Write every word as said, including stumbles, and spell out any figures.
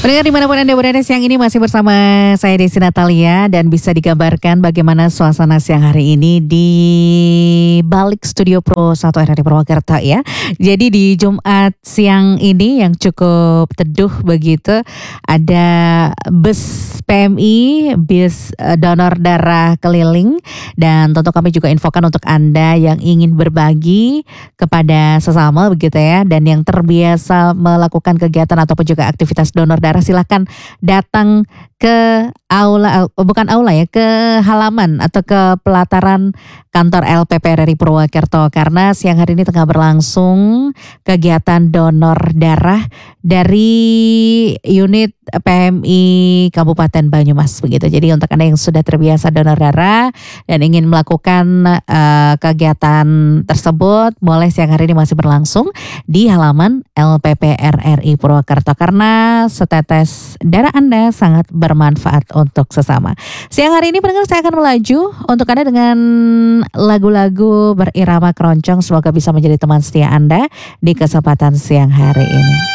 Pendengar dimanapun Anda berada, siang ini masih bersama saya Desi Natalia dan bisa digambarkan bagaimana suasana siang hari ini di balik studio Pro satu R R I Purwakarta ya. Jadi di Jumat siang ini yang cukup teduh begitu, ada bus P M I, bis eh, donor darah keliling, dan tentu kami juga infokan untuk Anda yang ingin berbagi kepada sesama begitu ya, dan yang terbiasa melakukan kegiatan ataupun juga aktivitas donor darah, silakan datang ke aula, bukan aula ya, ke halaman atau ke pelataran kantor L P P R R I Purwakarta, karena siang hari ini tengah berlangsung kegiatan donor darah dari unit P M I Kabupaten Banyumas begitu. Jadi untuk Anda yang sudah terbiasa donor darah dan ingin melakukan uh, kegiatan tersebut, boleh siang hari ini masih berlangsung di halaman L P P R R I Purwakarta, karena setetes darah Anda sangat bermanfaat untuk sesama. Siang hari ini pendengar, saya akan melaju untuk Anda dengan lagu-lagu berirama keroncong. Semoga bisa menjadi teman setia Anda di kesempatan siang hari ini.